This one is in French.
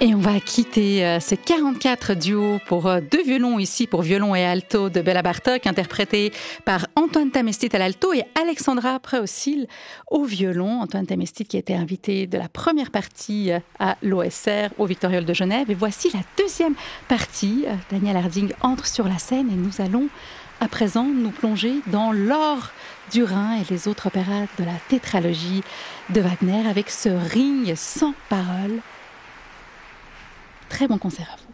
Et on va quitter ces 44 duos pour deux violons ici, pour violon et alto de Béla Bartók, interprété par Antoine Tamestit à l'alto et Alexandra Preosil au violon. Antoine Tamestit qui était invité de la première partie à l'OSR, au Victoriol de Genève. Et voici la deuxième partie. Daniel Harding entre sur la scène et nous allons à présent nous plonger dans l'or du Rhin et les autres opéras de la tétralogie de Wagner avec ce Ring sans parole. Très bon concert.